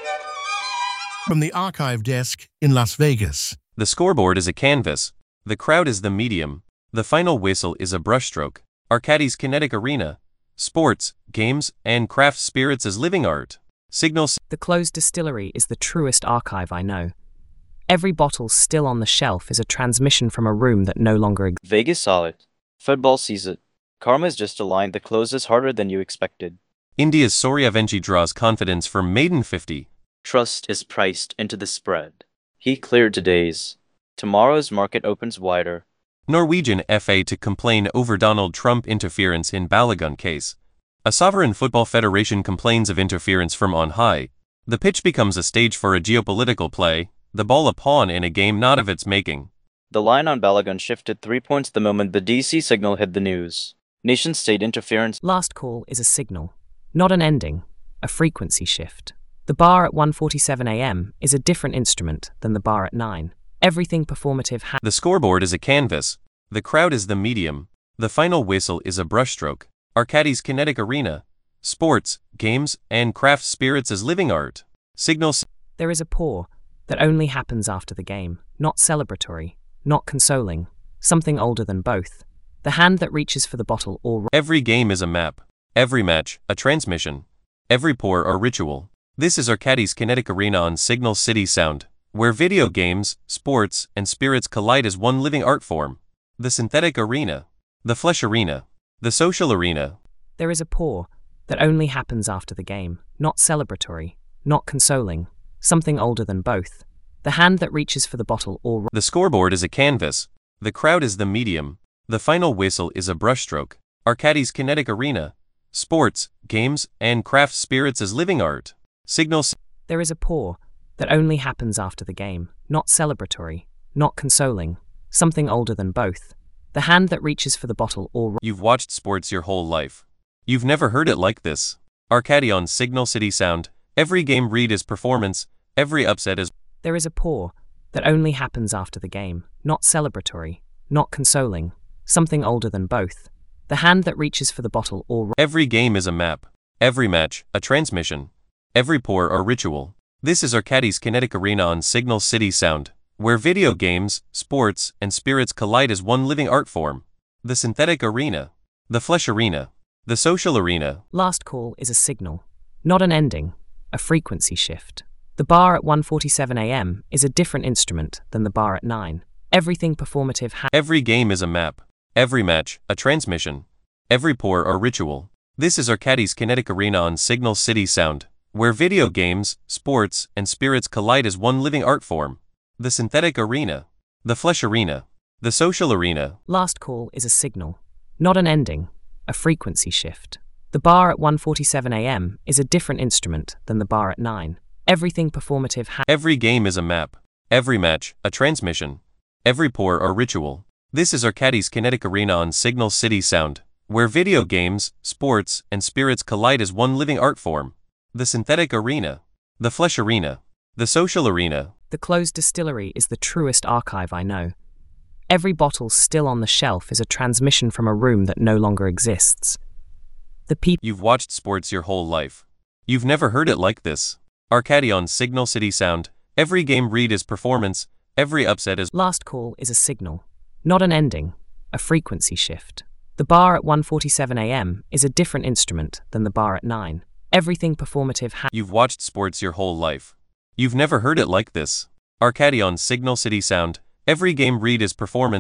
From the archive desk in Las Vegas. The scoreboard is a canvas. The crowd is the medium. The final whistle is a brushstroke. Arcadis Kinetic Arena. Sports, games, and craft spirits as living art. Signal. The closed distillery is the truest archive I know. Every bottle still on the shelf is a transmission from a room that no longer exists. Vegas saw it. Football sees it. Karma's just a line that closes harder than you expected. India's Souryavanshi draws confidence from Maiden fifty. Trust is priced into the spread. He cleared today's. Tomorrow's market opens wider. Norwegian F A to complain over Donald Trump interference in Balogun case. A sovereign football federation complains of interference from on high. The pitch becomes a stage for a geopolitical play, the ball a pawn in a game not of its making. The line on Balogun shifted three points the moment the D C signal hit the news. Nation-state interference. Last call is a signal, not an ending, a frequency shift. The bar at one forty-seven a m is a different instrument than the bar at nine. Everything performative has. The scoreboard is a canvas. The crowd is the medium. The final whistle is a brushstroke. Arcadis Kinetic Arena. Sports, games, and craft spirits as living art. Signal. There is a pour that only happens after the game, not celebratory, not consoling, something older than both. The hand that reaches for the bottle or. Every game is a map. Every match, a transmission. Every pour, a ritual. This is Arcadis Kinetic Arena on Signal City Sound, where video games, sports, and spirits collide as one living art form. The synthetic arena. The flesh arena. The social arena. There is a pour that only happens after the game, not celebratory, not consoling, something older than both. The hand that reaches for the bottle or. The scoreboard is a canvas. The crowd is the medium. The final whistle is a brushstroke. Arcadis Kinetic Arena. Sports, games, and craft spirits as living art. Signal. There is a pour that only happens after the game, not celebratory, not consoling, something older than both. The hand that reaches for the bottle or. You've watched sports your whole life. You've never heard it like this. Arcadi on Signal City Sound. Every game read is performance. Every upset is. There is a pour that only happens after the game, not celebratory, not consoling, something older than both. The hand that reaches for the bottle or. Every game is a map. Every match, a transmission. Every pour, a ritual. This is Arcadis Kinetic Arena on Signal City Sound, where video games, sports, and spirits collide as one living art form. The synthetic arena. The flesh arena. The social arena. Last call is a signal, not an ending, a frequency shift. The bar at one forty-seven a m is a different instrument than the bar at nine. Everything performative has. Every game is a map. Every match, a transmission. Every pour, a ritual. This is Arcadis Kinetic Arena on Signal City Sound, where video games, sports, and spirits collide as one living art form. The synthetic arena. The flesh arena. The social arena. Last call is a signal, not an ending, a frequency shift. The bar at one forty-seven a m is a different instrument than the bar at nine. Everything performative has. Every game is a map. Every match, a transmission. Every pour, a ritual. This is Arcadis Kinetic Arena on Signal City Sound, where video games, sports, and spirits collide as one living art form. The synthetic arena. The flesh arena. The social arena. The closed distillery is the truest archive I know. Every bottle still on the shelf is a transmission from a room that no longer exists. The people. You've watched sports your whole life. You've never heard it like this. Arcadi on Signal City Sound. Every game read is performance. Every upset is. Last call is a signal, not an ending, a frequency shift. The bar at one forty-seven a m is a different instrument than the bar at nine. Everything performative has. You've watched sports your whole life. You've never heard it like this. Arcadi on Signal City Sound. Every game read is performance.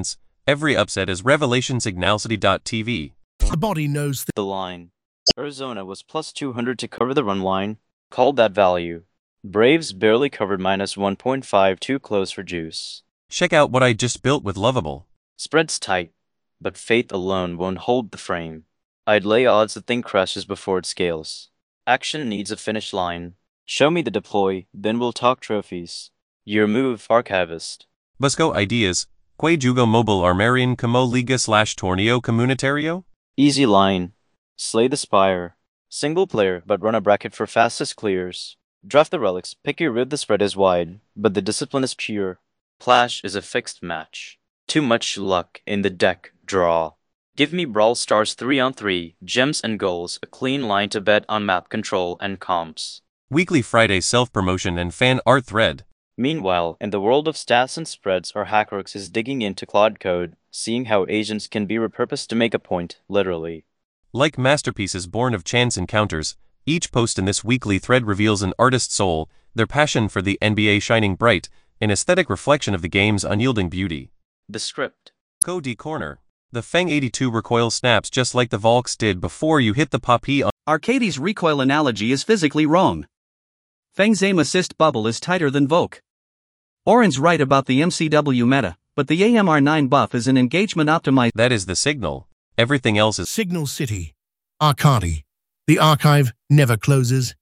Every upset is revelation. Signal City dot T V. The body knows The line. Arizona was plus two hundred to cover the run line. Called that value. Braves barely covered minus one point five, too close for juice. Check out what I just built with Lovable. Spread's tight, but faith alone won't hold the frame. I'd lay odds the thing crashes before it scales. Action needs a finish line. Show me the deploy, then we'll talk trophies. Your move, Archivist. Busco ideas. Que jugo mobile armarian como liga slash torneo comunitario? Easy line. Slay the Spire. Single player, but run a bracket for fastest clears. Draft the relics, pick your rid. The spread is wide, but the discipline is pure. Clash is a fixed match. Too much luck in the deck, draw. Give me Brawl Stars three on three, gems and goals, a clean line to bet on map control and comps. Weekly Friday self-promotion and fan art thread. Meanwhile, in the world of stats and spreads, our Hackworks is digging into Claude Code, seeing how agents can be repurposed to make a point, literally. Like masterpieces born of chance encounters, each post in this weekly thread reveals an artist's soul, their passion for the N B A shining bright, an aesthetic reflection of the game's unyielding beauty. The script. Cody Corner. The Feng eighty-two recoil snaps just like the Volks did before you hit the poppy on. Arcades recoil analogy is physically wrong. Feng's aim assist bubble is tighter than Voke. Oren's right about the M C W meta, but the A M R nine buff is an engagement optimized. That is the signal. Everything else is Signal City. Arcadi. The archive never closes.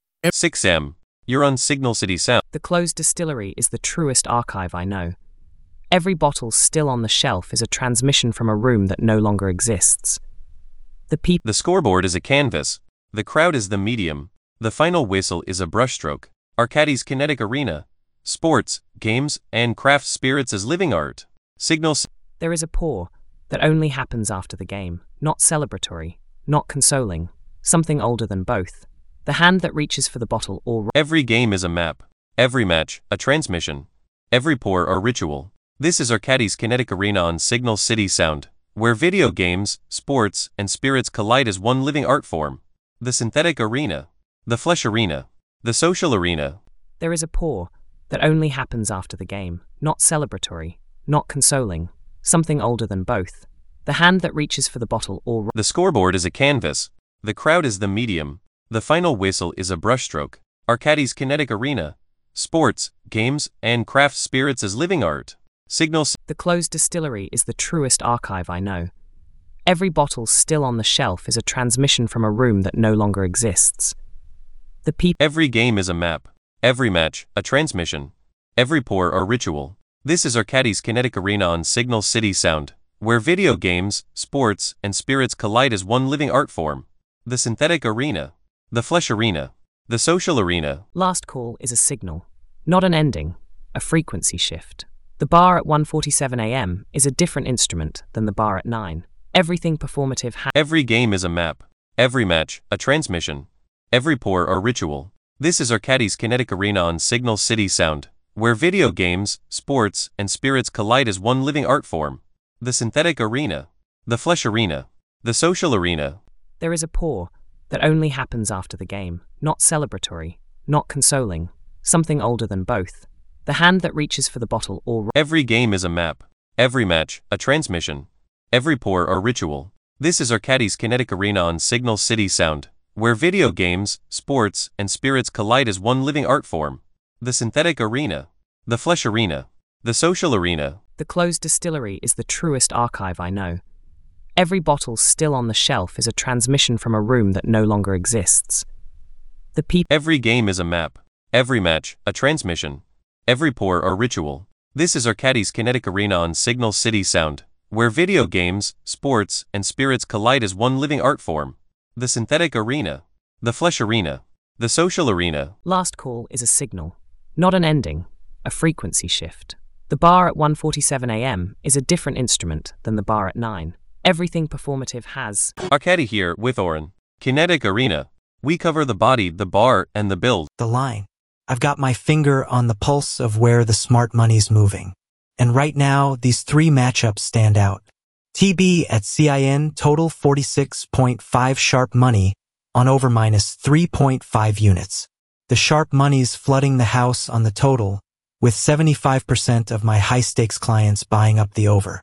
six M. You're on Signal City Sound. The closed distillery is the truest archive I know. Every bottle still on the shelf is a transmission from a room that no longer exists. The people. The scoreboard is a canvas. The crowd is the medium. The final whistle is a brushstroke. Arcadi's kinetic arena. Sports, games, and craft spirits as living art. Signal. There is a pour that only happens after the game, not celebratory, not consoling, something older than both. The hand that reaches for the bottle or. Every game is a map. Every match, a transmission. Every pour, a ritual. This is Arcadi's kinetic arena on Signal City Sound, where video games, sports, and spirits collide as one living art form. The synthetic arena. The flesh arena. The social arena. There is a pour that only happens after the game, not celebratory, not consoling, something older than both. The hand that reaches for the bottle or. The scoreboard is a canvas. The crowd is the medium. The final whistle is a brushstroke. Arcadi's kinetic arena. Sports, games, and craft spirits as living art. Signal. The closed distillery is the truest archive I know. Every bottle still on the shelf is a transmission from a room that no longer exists. The people. Every game is a map. Every match, a transmission. Every pour, a ritual. This is Arcadi's kinetic arena on Signal City Sound, where video games, sports, and spirits collide as one living art form. The synthetic arena. The flesh arena. The social arena. Last call is a signal, not an ending, a frequency shift. The bar at one forty-seven a m is a different instrument than the bar at nine. Everything performative ha- Every game is a map. Every match, a transmission. Every pour, a ritual. This is Arcadi's kinetic arena on Signal City Sound, where video games, sports, and spirits collide as one living art form. The synthetic arena. The flesh arena. The social arena. There is a pour that only happens after the game, not celebratory, not consoling, something older than both. The hand that reaches for the bottle or. Every game is a map. Every match, a transmission. Every pour, a ritual. This is Arcadi's kinetic arena on Signal City Sound, where video games, sports, and spirits collide as one living art form. The synthetic arena. The flesh arena. The social arena. The closed distillery is the truest archive I know. Every bottle still on the shelf is a transmission from a room that no longer exists. The people. Every game is a map. Every match, a transmission. Every pour, a ritual. This is Arcadi's kinetic arena on Signal City Sound, where video games, sports, and spirits collide as one living art form. The synthetic arena. The flesh arena. The social arena. Last call is a signal, not an ending, a frequency shift. The bar at one forty-seven a m is a different instrument than the bar at nine. Everything performative has. Arcadi here with Oren. Kinetic arena. We cover the body, the bar, and the build. The line. I've got my finger on the pulse of where the smart money's moving. And right now, these three matchups stand out. T B at C I N total forty-six point five sharp money on over minus three point five units. The sharp money's flooding the house on the total, with seventy-five percent of my high-stakes clients buying up the over.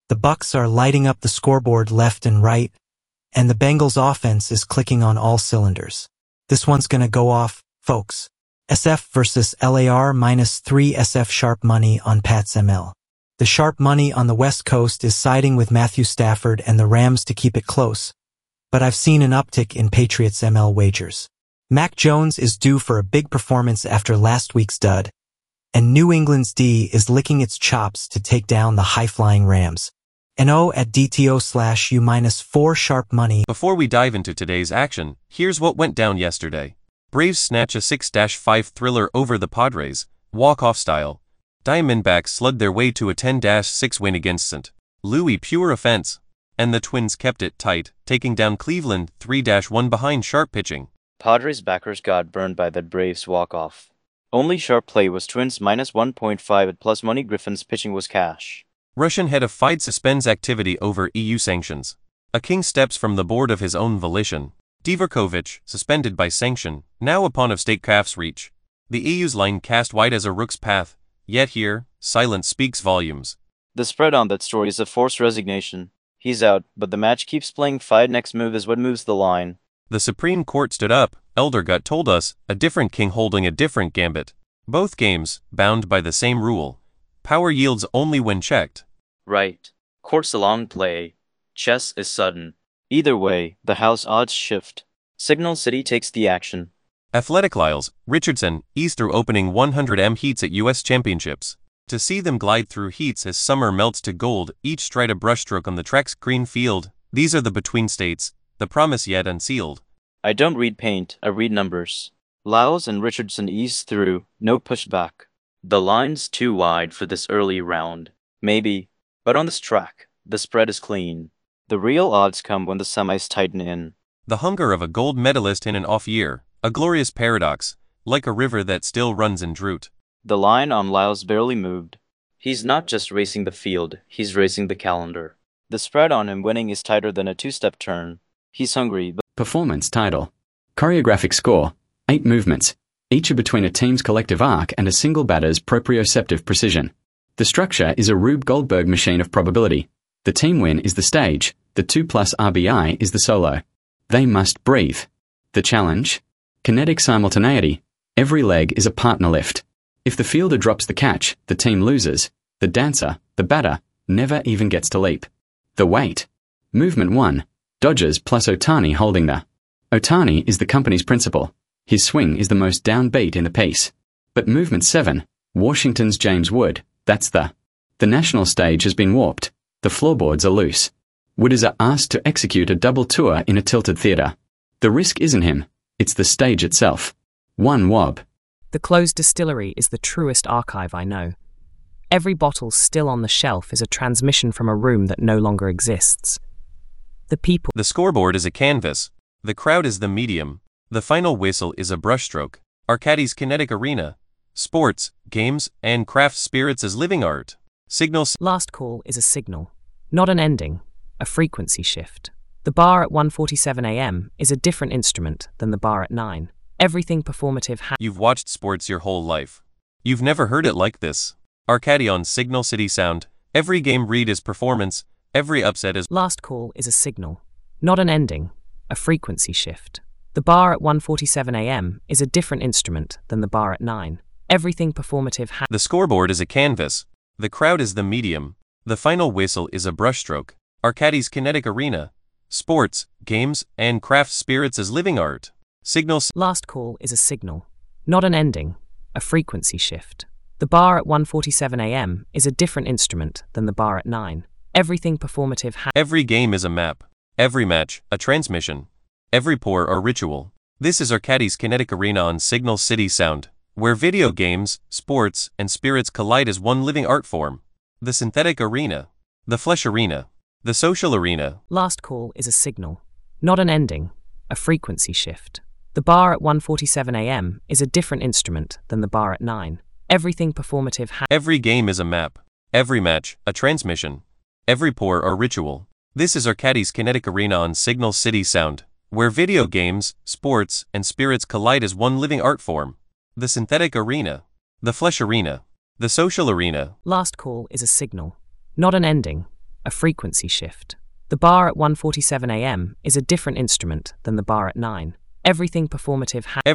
The Bucks are lighting up the scoreboard left and right, and the Bengals offense is clicking on all cylinders. This one's gonna go off, folks. S F versus L A R minus three S F sharp money on Pats M L. The sharp money on the West Coast is siding with Matthew Stafford and the Rams to keep it close, but I've seen an uptick in Patriots M L wagers. Mac Jones is due for a big performance after last week's dud, and New England's D is licking its chops to take down the high-flying Rams. N O at D T O slash U minus four sharp money. Before we dive into today's action, here's what went down yesterday. Braves snatch a six five thriller over the Padres, walk-off style. Diamondbacks slid their way to a ten six win against Saint Louis pure offense, and the Twins kept it tight, taking down Cleveland three one behind sharp pitching. Padres backers got burned by that Braves walk-off. Only sharp play was Twins minus one point five at plus money. Griffin's pitching was cash. Russian head of F I D E suspends activity over E U sanctions. A king steps from the board of his own volition. Divakovic, suspended by sanction, now upon of state calf's reach. The E U's line cast wide as a rook's path, yet here, silence speaks volumes. The spread on that story is a forced resignation. He's out, but the match keeps playing. F I D E next move is what moves the line. The Supreme Court stood up, Elder Gut told us, a different king holding a different gambit. Both games, bound by the same rule. Power yields only when checked. Right. Court's a long play. Chess is sudden. Either way, the house odds shift. Signal City takes the action. Athletic Lyles, Richardson, ease through opening one hundred meters heats at U S Championships. To see them glide through heats as summer melts to gold, each stride a brushstroke on the track's green field. These are the between states, the promise yet unsealed. I don't read paint, I read numbers. Lyles and Richardson ease through, no pushback. The line's too wide for this early round. Maybe. But on this track, the spread is clean. The real odds come when the semis tighten in. The hunger of a gold medalist in an off year, a glorious paradox, like a river that still runs in drought. The line on Lyles barely moved. He's not just racing the field, he's racing the calendar. The spread on him winning is tighter than a two-step turn. He's hungry, but... Performance title. Choreographic score. Eight movements, each are between a team's collective arc and a single batter's proprioceptive precision. The structure is a Rube Goldberg machine of probability. The team win is the stage, the two plus R B I is the solo. They must breathe. The challenge? Kinetic simultaneity. Every leg is a partner lift. If the fielder drops the catch, the team loses. The dancer, the batter, never even gets to leap. The weight. Movement one. Dodgers plus Ohtani holding the. Ohtani is the company's principal. His swing is the most downbeat in the piece. But movement seven. Washington's James Wood, that's the. The national stage has been warped. The floorboards are loose. Wooders are asked to execute a double tour in a tilted theatre. The risk isn't him, it's the stage itself. One wob. The closed distillery is the truest archive I know. Every bottle still on the shelf is a transmission from a room that no longer exists. The people... The scoreboard is a canvas. The crowd is the medium. The final whistle is a brushstroke. Arcadi's kinetic arena. Sports, games, and craft spirits as living art. Signals. Last call is a signal, not an ending, a frequency shift. The bar at one forty-seven a m is a different instrument than the bar at nine. Everything performative ha- You've watched sports your whole life. You've never heard it like this. Arcadi on Signal City Sound. Every game read is performance, every upset is... Last call is a signal, not an ending, a frequency shift. The bar at one forty-seven a m is a different instrument than the bar at nine. Everything performative ha- The scoreboard is a canvas. The crowd is the medium. The final whistle is a brushstroke. Arcadi's kinetic arena. Sports, games, and craft spirits as living art. Signals. Last call is a signal, not an ending, a frequency shift. The bar at one forty-seven a m is a different instrument than the bar at nine. Everything performative ha- Every game is a map. Every match, a transmission. Every pour, a ritual. This is Arcadi's kinetic arena on Signal City Sound, where video games, sports, and spirits collide as one living art form. The synthetic arena. The flesh arena. The social arena. Last call is a signal, not an ending, a frequency shift. The bar at one forty-seven a m is a different instrument than the bar at nine. Everything performative ha- Every game is a map. Every match, a transmission. Every pour, a ritual. This is Arcadi's kinetic arena on Signal City Sound, where video games, sports, and spirits collide as one living art form. The synthetic arena. The flesh arena. The social arena. Last call is a signal, not an ending, a frequency shift. The bar at one forty-seven a m is a different instrument than the bar at nine. Everything performative has